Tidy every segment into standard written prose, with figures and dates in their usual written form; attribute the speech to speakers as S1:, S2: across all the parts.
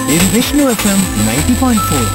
S1: ఇది విష్ణు FM 90.4.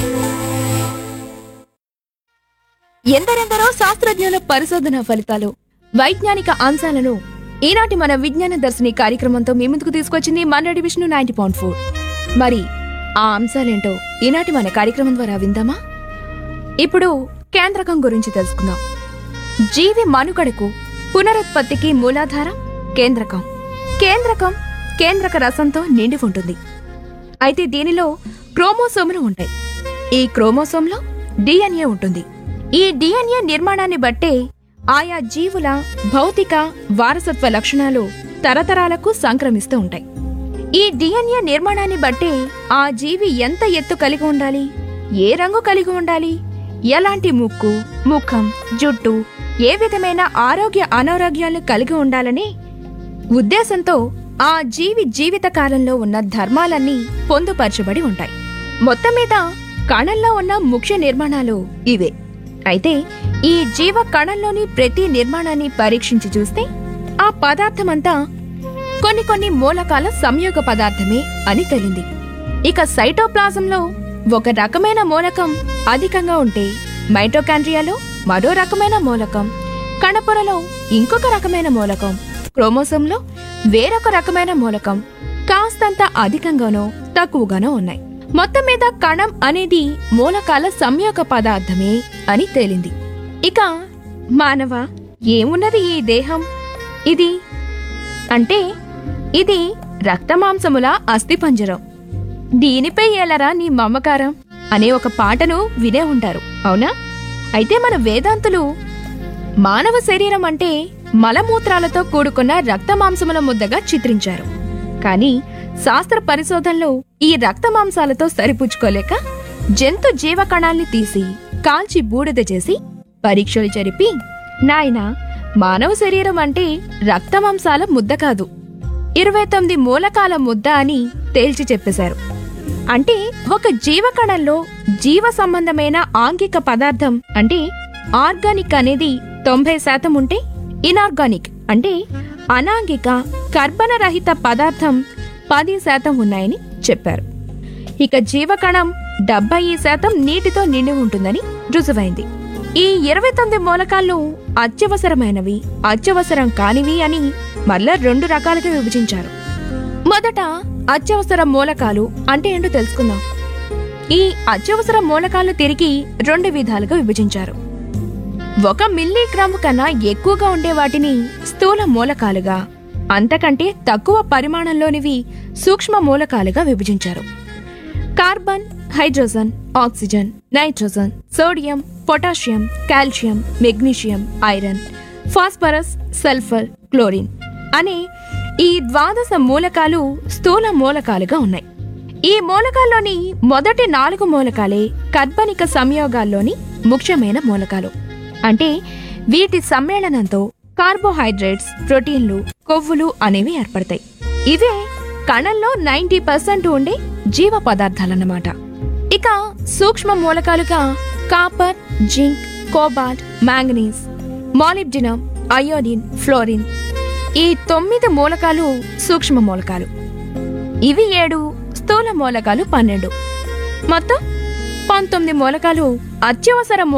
S2: ఎందరెందరో శాస్త్రజ్ఞుల పరిశోధన ఫలితాలు, వైజ్ఞానిక అంశాలను ఈనాటి మన విజ్ఞాన దర్శిని కార్యక్రమంతో మీ ముందుకు తీసుకొచ్చింది మన విష్ణు 90.4. మరి ఆ అంశాలేంటో ఈనాటి మన కార్యక్రమం ద్వారా విందామా? ఇప్పుడు కేంద్రకం గురించి తెలుసుకుందాం. జీవి మనుగడకు పునరుత్పత్తికి మూలాధారం కేంద్రకం. కేంద్రక రసంతో నిండి ఉంటుంది. అయితే దీనిలో క్రోమోసోములు ఉంటాయి. ఈ క్రోమోసోమ్లో DNA ఉంటుంది. ఈ DNA నిర్మాణాన్ని బట్టే ఆయా జీవుల భౌతిక వారసత్వ లక్షణాలు తరతరాలకు సంక్రమిస్తూ ఉంటాయి. ఈ DNA నిర్మాణాన్ని బట్టే ఆ జీవి ఎంత ఎత్తు కలిగి ఉండాలి, ఏ రంగు కలిగి ఉండాలి, ఎలాంటి ముక్కు, ముఖం, జుట్టు, ఏ విధమైన ఆరోగ్య అనారోగ్యాలు కలిగి ఉండాలనే ఉద్దేశంతో ఆ జీవి జీవిత కాలంలో ఉన్న ధర్మాలన్నీ పొందుపరచబడి ఉంటాయి. మొత్తం మీద కణంలో ఉన్న ముఖ్య నిర్మాణాలు ఇవే. అయితే ఈ జీవ కణంలోని ప్రతి నిర్మాణాన్ని పరీక్షించి చూస్తే ఆ పదార్థమంతా కొన్ని మూలకాల సంయోగ పదార్థమే అని తేలింది. ఇక సైటోప్లాజంలో ఒక రకమైన మూలకం అధికంగా ఉంటే, మైటోకాండ్రియాలో మరో రకమైన మూలకం, కణపొరలో ఇంకొక రకమైన మూలకం, క్రోమోసోమ్లో వేరొక రకమైన మూలకం కాస్తంత అధికంగానో తక్కువగానో ఉన్నాయి. మొత్తం మీద కణం అనేది మూలకాల సంయోగ పదార్థమే అని తేలింది. ఇక మానవ ఏమున్నది ఈ దేహం? ఇది రక్తమాంసముల అస్థిపంజరం. దీనిపై ఎలరా నీ మమకారం అనే ఒక పాటను వినే ఉంటారు, అవునా? అయితే మన వేదాంతులు మానవ శరీరం అంటే మలమూత్రాలతో కూడుకున్న రక్తమాంసముల ముద్దగా చిత్రించారు. కానీ శాస్త్ర పరిశోధనలో ఈ రక్తమాంసాలతో సరిపుచ్చుకోలేక జంతు జీవకణాల్ని తీసి కాల్చి బూడిద చేసి పరీక్షలు జరిపి, నాయనా, మానవ శరీరం అంటే రక్తమాంసాల ముద్ద కాదు, 29 మూలకాల ముద్ద అని తేల్చి చెప్పేశారు. అంటే ఒక జీవకణంలో జీవ సంబంధమైన ఆంగిక పదార్థం అంటే ఆర్గానిక్ అనేది 90% ఉంటే, ఇనార్గానిక్ అంటే అనాంగిక కర్బనరహిత పదార్థం 10% ఉన్నాయని చెప్పారు. ఇక జీవకణం 70% నీటితో నిండి ఉంటుందని రుజువైంది. ఈ 29 మూలకాలను అత్యవసరమైనవి, అత్యవసరం కానివి అని మళ్ళా 2 రకాలుగా విభజించారు. మొదట అత్యవసర మూలకాలు అంటే ఏంటో తెలుసుకుందాం. ఈ అత్యవసర మూలకాలు తిరిగి 2 విధాలుగా విభజించారు. 1 మిల్లీగ్రాము కన్నా ఎక్కువగా ఉండే వాటిని స్థూల మూలకాలుగా, అంతకంటే తక్కువ పరిమాణంలోనివి సూక్ష్మ మూలకాలుగా విభజించారు. Carbon, hydrogen, oxygen, nitrogen, sodium, potassium, calcium, magnesium, iron, phosphorus, sulphur, chlorine అనే ఈ 12 మూలకాలు స్థూల మూలకాలుగా ఉన్నాయి. ఈ మూలకాల్లోని మొదటి 4 మూలకాలే కర్బనిక సంయోగాల్లోని ముఖ్యమైన మూలకాలు. అంటే వీటి సమ్మేళనంతో కార్బోహైడ్రేట్స్, ప్రోటీన్లు, కొవ్వులు అనేవి ఏర్పడతాయి. ఇవే కణంలో 90% ఉండే జీవ పదార్థాలన్నమాట. ఇక సూక్ష్మ మూలకాలుగా copper, zinc, cobalt, manganese, molybdenum, iodine, fluorine ఈ 9 మూలకాలు సూక్ష్మ మూలకాలు. ఇవి 7, స్థూల మూలకాలు 12. మొత్తం 19 మూలకాలు అత్యవసర